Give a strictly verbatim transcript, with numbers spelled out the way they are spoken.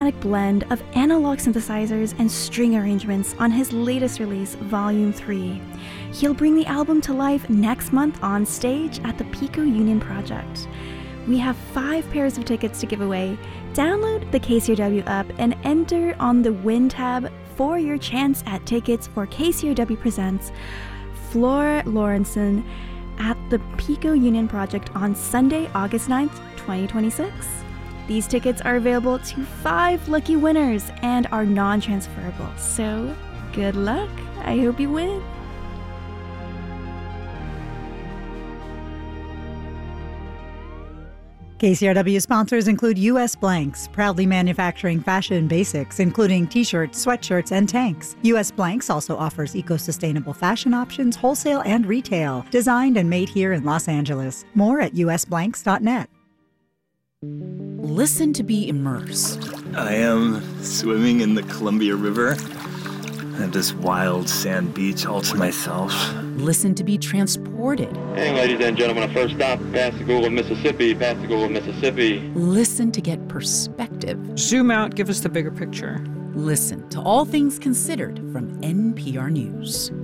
iconic blend of analog synthesizers and string arrangements on his latest release, Volume three. He'll bring the album to life next month on stage at the Pico Union Project. We have five pairs of tickets to give away. Download the K C O W app and enter on the Win tab for your chance at tickets for K C O W Presents Floor Lawrenson at the Pico Union Project on Sunday, August ninth, twenty twenty-six. These tickets are available to five lucky winners and are non-transferable, so good luck. I hope you win. K C R W sponsors include U S Blanks, proudly manufacturing fashion basics, including t-shirts, sweatshirts, and tanks. U S Blanks also offers eco-sustainable fashion options, wholesale and retail, designed and made here in Los Angeles. More at u s blanks dot net. Listen to be immersed. I am swimming in the Columbia River. I have this wild sand beach all to myself. Listen to be transported. Hey, ladies and gentlemen, our first stop, Pascagoula, Mississippi, Pascagoula, Mississippi. Listen to get perspective. Zoom out, give us the bigger picture. Listen to All Things Considered from N P R News.